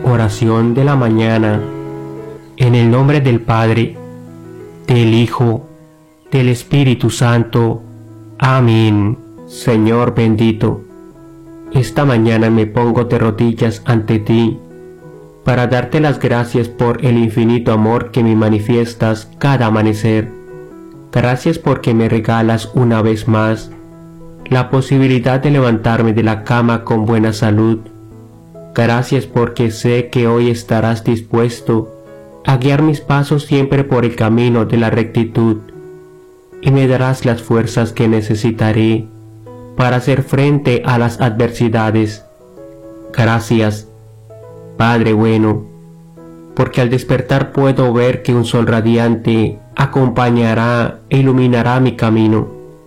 Oración de la mañana. En el nombre del Padre, del Hijo, del Espíritu Santo. Amén. Señor bendito, esta mañana me pongo de rodillas ante ti para darte las gracias por el infinito amor que me manifiestas cada amanecer. Gracias porque me regalas una vez más la posibilidad de levantarme de la cama con buena salud. Gracias porque sé que hoy estarás dispuesto a guiar mis pasos siempre por el camino de la rectitud y me darás las fuerzas que necesitaré para hacer frente a las adversidades. Gracias, Padre bueno, porque al despertar puedo ver que un sol radiante acompañará e iluminará mi camino.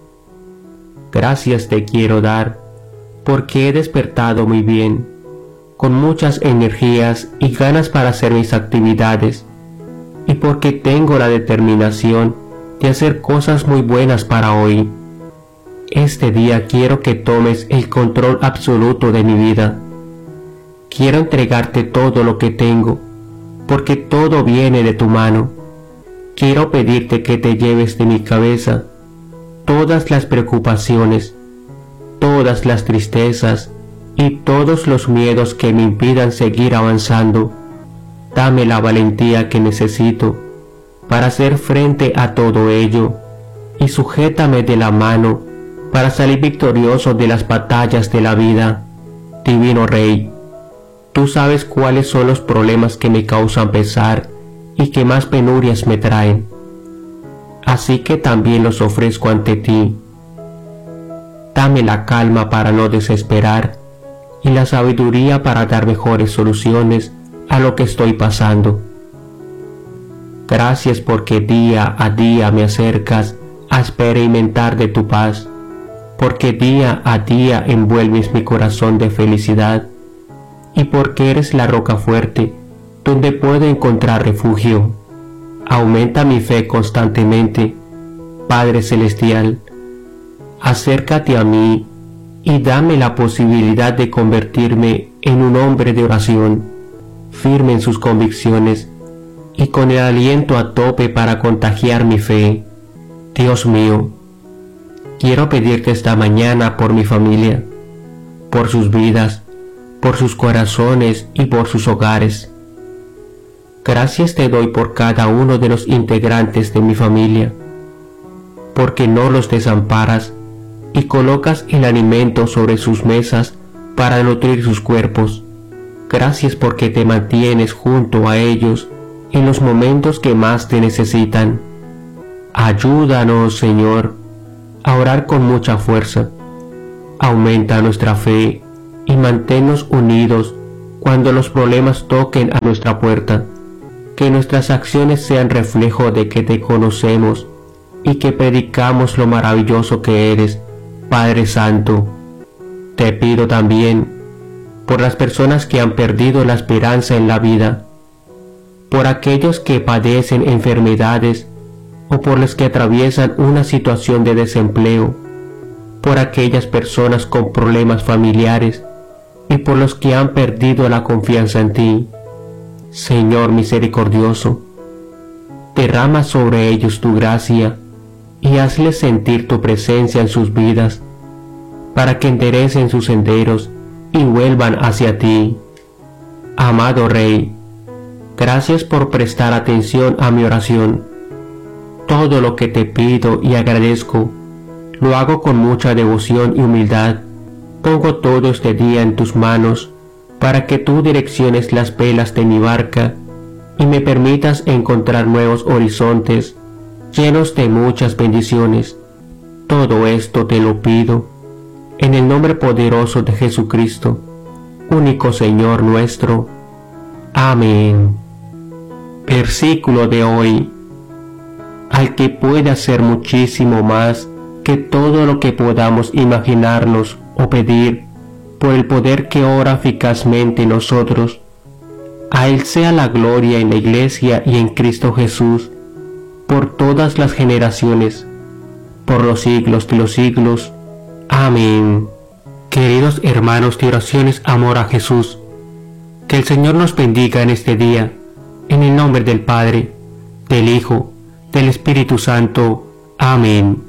Gracias te quiero dar, porque he despertado muy bien, con muchas energías y ganas para hacer mis actividades, y porque tengo la determinación de hacer cosas muy buenas para hoy. Este día quiero que tomes el control absoluto de mi vida. Quiero entregarte todo lo que tengo, porque todo viene de tu mano. Quiero pedirte que te lleves de mi cabeza todas las preocupaciones, todas las tristezas y todos los miedos que me impidan seguir avanzando. Dame la valentía que necesito para hacer frente a todo ello y sujétame de la mano para salir victorioso de las batallas de la vida. Divino Rey, tú sabes cuáles son los problemas que me causan pesar y que más penurias me traen. Así que también los ofrezco ante ti. Dame la calma para no desesperar y la sabiduría para dar mejores soluciones a lo que estoy pasando. Gracias porque día a día me acercas a experimentar de tu paz, porque día a día envuelves mi corazón de felicidad y porque eres la roca fuerte donde puedo encontrar refugio. Aumenta mi fe constantemente, Padre Celestial. Acércate a mí y dame la posibilidad de convertirme en un hombre de oración, firme en sus convicciones y con el aliento a tope para contagiar mi fe. Dios mío, quiero pedirte esta mañana por mi familia, por sus vidas, por sus corazones y por sus hogares. Gracias te doy por cada uno de los integrantes de mi familia, porque no los desamparas y colocas el alimento sobre sus mesas para nutrir sus cuerpos. Gracias porque te mantienes junto a ellos en los momentos que más te necesitan. Ayúdanos, Señor, a orar con mucha fuerza. Aumenta nuestra fe y manténnos unidos cuando los problemas toquen a nuestra puerta. Que nuestras acciones sean reflejo de que te conocemos y que predicamos lo maravilloso que eres, Padre Santo. Te pido también por las personas que han perdido la esperanza en la vida, por aquellos que padecen enfermedades o por los que atraviesan una situación de desempleo, por aquellas personas con problemas familiares y por los que han perdido la confianza en ti. Señor misericordioso, derrama sobre ellos tu gracia y hazles sentir tu presencia en sus vidas, para que enderecen sus senderos y vuelvan hacia ti. Amado Rey, gracias por prestar atención a mi oración. Todo lo que te pido y agradezco, lo hago con mucha devoción y humildad. Pongo todo este día en tus manos, para que tú direcciones las velas de mi barca y me permitas encontrar nuevos horizontes llenos de muchas bendiciones. Todo esto te lo pido en el nombre poderoso de Jesucristo, único Señor nuestro. Amén. Versículo de hoy. Al que puede hacer muchísimo más que todo lo que podamos imaginarnos o pedir, por el poder que obra eficazmente en nosotros. A Él sea la gloria en la Iglesia y en Cristo Jesús, por todas las generaciones, por los siglos de los siglos. Amén. Queridos hermanos de oraciones Amor a Jesús, Que el Señor nos bendiga en este día, en el nombre del Padre, del Hijo, del Espíritu Santo. Amén.